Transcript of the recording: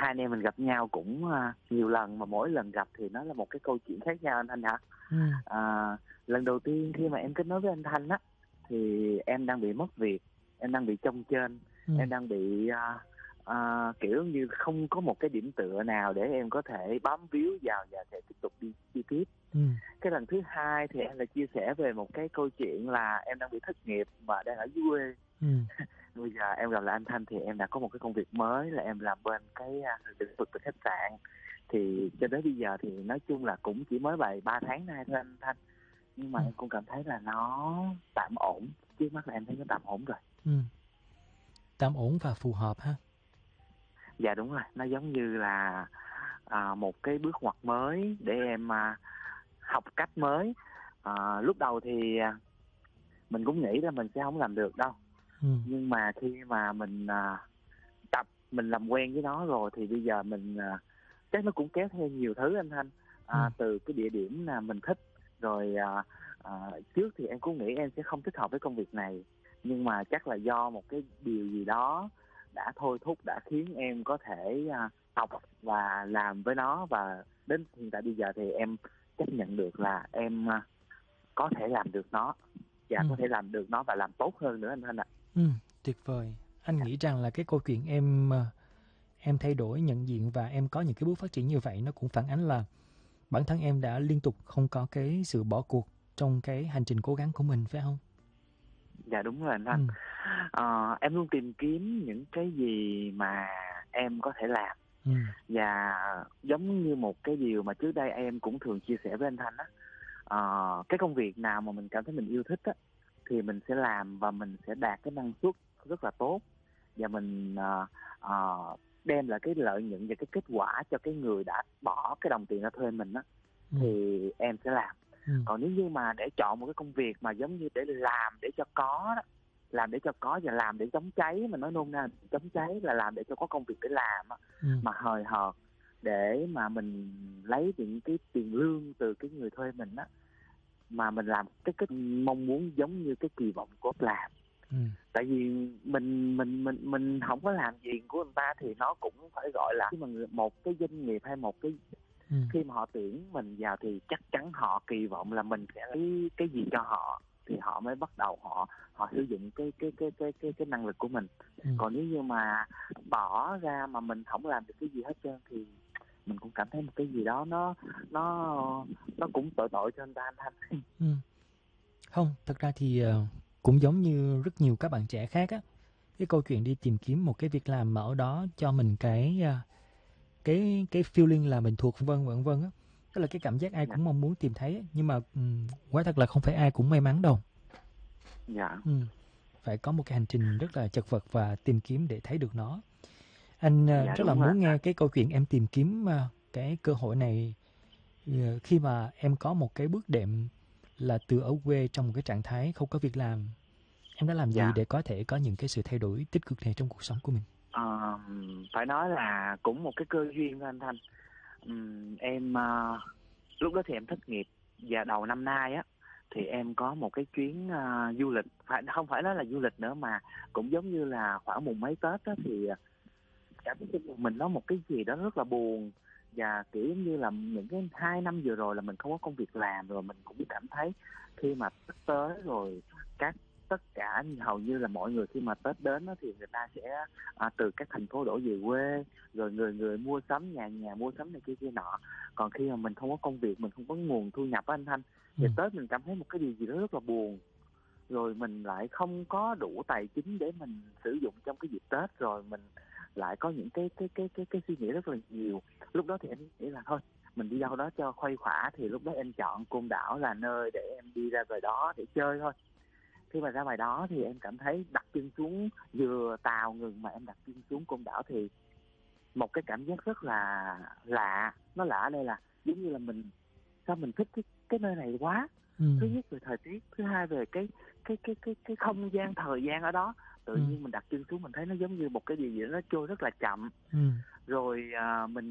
hai anh em mình gặp nhau cũng nhiều lần, mà mỗi lần gặp thì nó là một cái câu chuyện khác nhau anh Thanh hả. Ừm. À, lần đầu tiên khi mà em kết nối với anh Thanh á, thì em đang bị mất việc, em đang bị chông chênh, em Ừm. đang bị kiểu như không có một cái điểm tựa nào để em có thể bám víu vào và sẽ tiếp tục đi tiếp. Ừm. Cái lần thứ hai thì em lại chia sẻ về một cái câu chuyện là em đang bị thất nghiệp và đang ở dưới quê. Ừm. Bây giờ em gặp lại anh Thanh thì em đã có một cái công việc mới là em làm bên cái lĩnh vực về khách sạn. Thì cho đến bây giờ thì nói chung là cũng chỉ mới vài 3 tháng nay thôi anh Thanh. Nhưng mà Ừm. em cũng cảm thấy là nó tạm ổn. Trước mắt là em thấy nó tạm ổn rồi. Ừm. Tạm ổn và phù hợp ha. Dạ đúng rồi, nó giống như là một cái bước ngoặt mới để em học cách mới. Lúc đầu thì mình cũng nghĩ là mình sẽ không làm được đâu. Ừm. Nhưng mà khi mà mình tập, mình làm quen với nó rồi thì bây giờ mình chắc nó cũng kéo theo nhiều thứ anh Thanh. Ừm. Từ cái địa điểm là mình thích rồi. Trước thì em cũng nghĩ em sẽ không thích hợp với công việc này, nhưng mà chắc là do một cái điều gì đó đã thôi thúc, đã khiến em có thể học và làm với nó, và đến hiện tại bây giờ thì em chấp nhận được là em có thể làm được nó, và có Ừm. thể làm được nó và làm tốt hơn nữa anh Thanh ạ. Tuyệt vời. Anh nghĩ rằng là cái câu chuyện em thay đổi nhận diện và em có những cái bước phát triển như vậy, nó cũng phản ánh là bản thân em đã liên tục không có cái sự bỏ cuộc trong cái hành trình cố gắng của mình, phải không? Dạ đúng rồi anh Thanh. Ừm. Em luôn tìm kiếm những cái gì mà em có thể làm, Ừm. và giống như một cái điều mà trước đây em cũng thường chia sẻ với anh Thanh á, cái công việc nào mà mình cảm thấy mình yêu thích á thì mình sẽ làm và mình sẽ đạt cái năng suất rất là tốt, và mình đem lại cái lợi nhuận và cái kết quả cho cái người đã bỏ cái đồng tiền ra thuê mình á, Ừm. thì em sẽ làm. Ừm. Còn nếu như mà để chọn một cái công việc mà giống như để làm để cho có đó, làm để cho có và làm để chống cháy, mình nói nôm na chống cháy là làm để cho có công việc để làm á, Ừm. mà hời hợt để mà mình lấy những cái tiền lương từ cái người thuê mình á, mà mình làm cái mong muốn giống như cái kỳ vọng của làm. Ừm. Tại vì mình không có làm gì của người ta thì nó cũng phải gọi là, khi mà một cái doanh nghiệp hay một cái, Ừm. khi mà họ tuyển mình vào thì chắc chắn họ kỳ vọng là mình sẽ lấy cái gì cho họ thì họ mới bắt đầu họ sử dụng cái năng lực của mình. Ừm. Còn nếu như mà bỏ ra mà mình không làm được cái gì hết trơn thì mình cũng cảm thấy một cái gì đó nó cũng tội tội cho anh ta anh Thanh. Không, thật ra thì cũng giống như rất nhiều các bạn trẻ khác á, cái câu chuyện đi tìm kiếm một cái việc làm mà ở đó cho mình cái feeling là mình thuộc vân vân á, tức là cái cảm giác ai Dạ. cũng mong muốn tìm thấy á, nhưng mà quả thật là không phải ai cũng may mắn đâu. Dạ. Phải có một cái hành trình rất là chật vật và tìm kiếm để thấy được nó. Anh Dạ rất là đúng rồi muốn anh nghe Thanh. cái câu chuyện em tìm kiếm cái cơ hội này khi mà em có một cái bước đệm là từ ở quê trong một cái trạng thái không có việc làm. Em đã làm gì Dạ. để có thể có những cái sự thay đổi tích cực này trong cuộc sống của mình? Phải nói là cũng một cái cơ duyên thôi anh Thanh. Em lúc đó thì em thất nghiệp, và đầu năm nay á thì em có một cái chuyến du lịch, không phải nói là du lịch nữa mà cũng giống như là khoảng mùng mấy Tết á, thì cảm thấy trong mình nó một cái gì đó rất là buồn, và kiểu như là những cái 2 năm vừa rồi là mình không có công việc làm, rồi mình cũng cảm thấy khi mà Tết tới rồi tất cả hầu như là mọi người khi mà Tết đến đó, thì người ta sẽ từ các thành phố đổ về quê, rồi người người mua sắm, nhà nhà mua sắm này kia kia nọ. Còn khi mà mình không có công việc, mình không có nguồn thu nhập á anh Thanh, thì Tết mình cảm thấy một cái điều gì đó rất là buồn, rồi mình lại không có đủ tài chính để mình sử dụng trong cái dịp Tết, rồi mình lại có những cái suy nghĩ rất là nhiều. Lúc đó thì em nghĩ là thôi mình đi đâu đó cho khuây khỏa, thì lúc đó em chọn Côn Đảo là nơi để em đi ra ngoài đó để chơi thôi. Khi mà ra ngoài đó thì em cảm thấy đặt chân xuống, vừa tàu ngừng mà em đặt chân xuống Côn Đảo thì một cái cảm giác rất là lạ. Nó lạ ở đây là giống như là sao mình thích cái nơi này quá. Thứ nhất về thời tiết, thứ hai về cái không gian, thời gian ở đó. Tự nhiên mình đặt chân xuống mình thấy nó giống như một cái gì đó nó trôi rất là chậm. Rồi mình